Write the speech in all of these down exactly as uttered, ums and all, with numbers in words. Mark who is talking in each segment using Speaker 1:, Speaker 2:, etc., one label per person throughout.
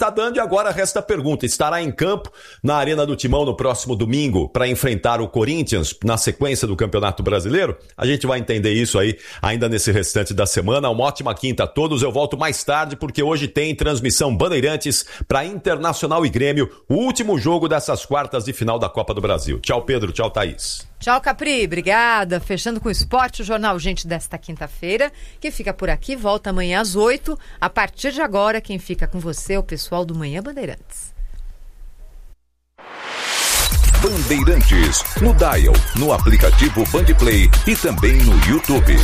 Speaker 1: está dando e agora resta a pergunta. Estará em campo na Arena do Timão no próximo domingo para enfrentar o Corinthians na sequência do Campeonato Brasileiro? A gente vai entender isso aí ainda nesse restante da semana. Uma ótima quinta a todos. Eu volto mais tarde porque hoje tem transmissão Bandeirantes para Internacional e Grêmio, o último jogo dessas quartas de final da Copa do Brasil. Tchau, Pedro. Tchau, Thaís.
Speaker 2: Tchau, Capri. Obrigada. Fechando com o esporte, o Jornal Gente desta quinta-feira, que fica por aqui, volta amanhã às oito. A partir de agora, quem fica com você é o pessoal do Manhã Bandeirantes.
Speaker 3: Bandeirantes, no Dial, no aplicativo Bandplay e também no YouTube.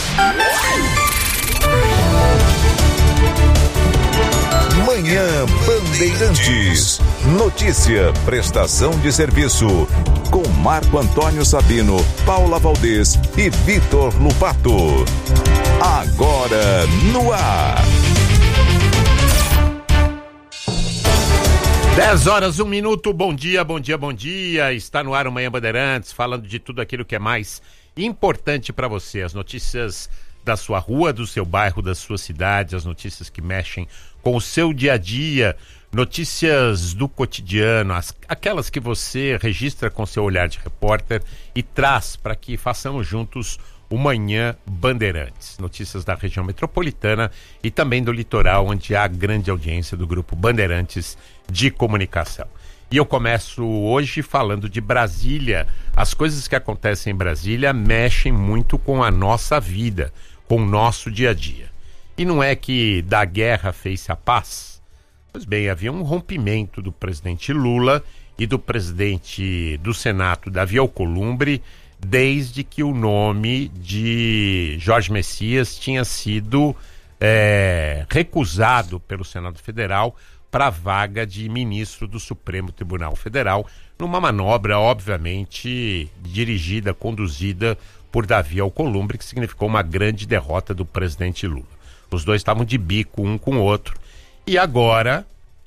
Speaker 3: Manhã Bandeirantes. Notícia, prestação de serviço. Com Marco Antônio Sabino, Paula Valdez e Vitor Lupato. Agora no ar.
Speaker 4: dez horas, um minuto, bom dia, bom dia, bom dia. Está no ar o Manhã Bandeirantes, falando de tudo aquilo que é mais importante para você. As notícias da sua rua, do seu bairro, da sua cidade, as notícias que mexem com o seu dia a dia, notícias do cotidiano, as, aquelas que você registra com seu olhar de repórter e traz para que façamos juntos o Manhã Bandeirantes. Notícias da região metropolitana e também do litoral, onde há grande audiência do Grupo Bandeirantes de Comunicação. E eu começo hoje falando de Brasília. As coisas que acontecem em Brasília mexem muito com a nossa vida, com o nosso dia a dia. E não é que da guerra fez-se a paz? Pois bem, havia um rompimento do presidente Lula e do presidente do Senado, Davi Alcolumbre, desde que o nome de Jorge Messias tinha sido é, recusado pelo Senado Federal para a vaga de ministro do Supremo Tribunal Federal, numa manobra, obviamente, dirigida, conduzida por Davi Alcolumbre, que significou uma grande derrota do presidente Lula. Os dois estavam de bico um com o outro. E agora,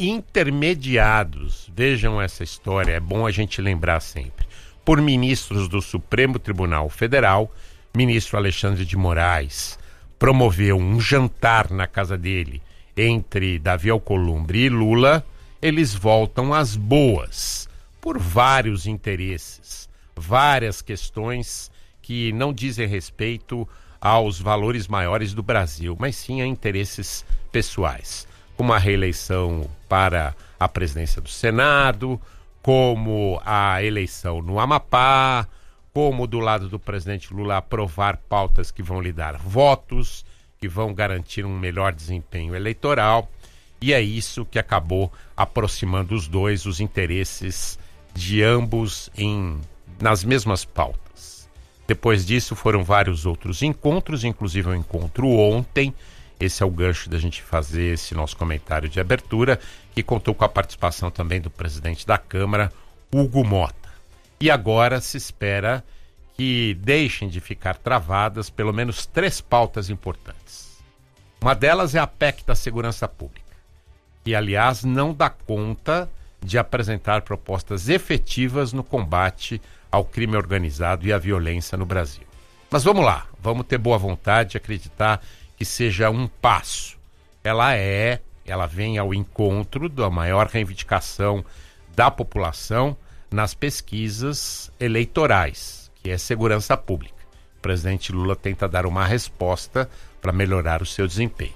Speaker 4: intermediados, vejam essa história, é bom a gente lembrar sempre, por ministros do Supremo Tribunal Federal, ministro Alexandre de Moraes promoveu um jantar na casa dele entre Davi Alcolumbre e Lula. Eles voltam às boas, por vários interesses, várias questões que não dizem respeito aos valores maiores do Brasil, mas sim a interesses pessoais, como a reeleição para a presidência do Senado, como a eleição no Amapá, como do lado do presidente Lula aprovar pautas que vão lhe dar votos, que vão garantir um melhor desempenho eleitoral. E é isso que acabou aproximando os dois, os interesses de ambos em, nas mesmas pautas. Depois disso foram vários outros encontros, inclusive um encontro ontem. Esse é o gancho da gente fazer esse nosso comentário de abertura, que contou com a participação também do presidente da Câmara, Hugo Mota. E agora se espera que deixem de ficar travadas pelo menos três pautas importantes. Uma delas é a P E C da Segurança Pública, que, aliás, não dá conta de apresentar propostas efetivas no combate ao crime organizado e à violência no Brasil. Mas vamos lá, vamos ter boa vontade de acreditar que seja um passo. Ela é, ela vem ao encontro da maior reivindicação da população nas pesquisas eleitorais, que é segurança pública. O presidente Lula tenta dar uma resposta para melhorar o seu desempenho.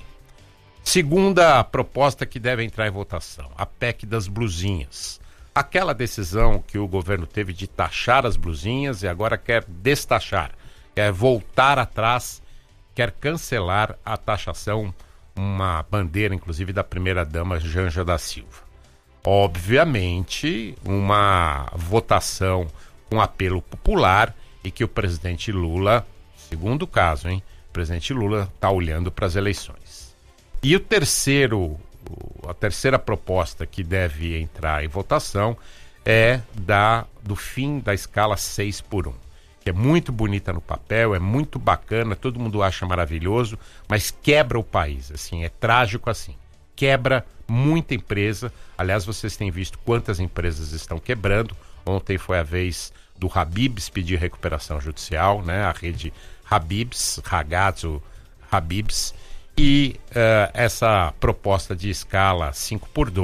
Speaker 4: Segunda proposta que deve entrar em votação, a P E C das blusinhas. Aquela decisão que o governo teve de taxar as blusinhas e agora quer destaxar, quer voltar atrás, quer cancelar a taxação, uma bandeira inclusive da primeira-dama Janja da Silva. Obviamente, uma votação com apelo popular e que o presidente Lula, segundo caso, hein, o presidente Lula está olhando para as eleições. E o terceiro, a terceira proposta que deve entrar em votação é da, do fim da escala seis por um, que é muito bonita no papel, é muito bacana, todo mundo acha maravilhoso, mas quebra o país, assim, é trágico assim. Quebra muita empresa. Aliás, vocês têm visto quantas empresas estão quebrando. Ontem foi a vez do Habib's pedir recuperação judicial, né? A rede Habib's, Ragazzo Habib's. E uh, essa proposta de escala cinco por dois